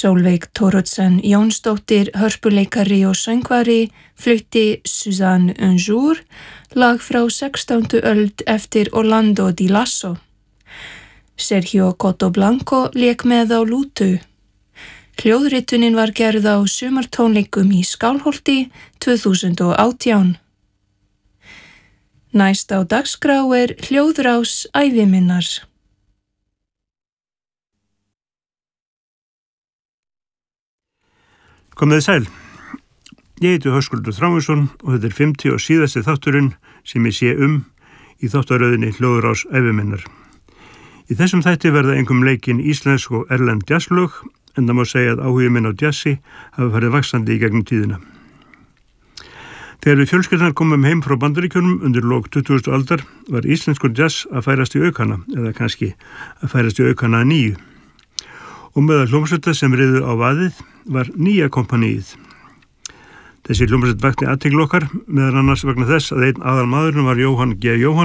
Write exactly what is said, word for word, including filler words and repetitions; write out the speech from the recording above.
Sólveig Thoroddsen Jónsdóttir, hörpuleikari og söngvari, flutti Suzanne un jour, lag frá sextándu öld eftir Orlando di Lasso. Sergio Cotoblanco lék með á lútu. Hljóðritunin var gerð á sumartónleikum í Skálholti tvö þúsund og átján. Næst á dagskrá er hljóðrás æviminnar. Komið sæl. Ég heiti Höskuldur Þráinsson og þetta er fimmti og síðasti þátturinn sem ég sé um í þáttaröðinni hljóðrás æviminnar. Í þessum þætti verða einkum leikin íslensk og erlend jazzlög, en það má segja að áhugi minn á jazzi hafi farið vaxandi í gegnum tíðina. Þegar við fjölskyldan komum heim frá Bandaríkjunum undir lok tuttugustu aldar var íslenskur jazz að færast í aukana, eða kannski að færast í aukana að nýju. Og meðal hljómsveitar sem riðu á vaðið var Nýja kompaníið. Þessi hljómsveit vakti athygli okkar, meðal annars vegna þess að einn aðalmaðurinn var Jóhann G. Jóhann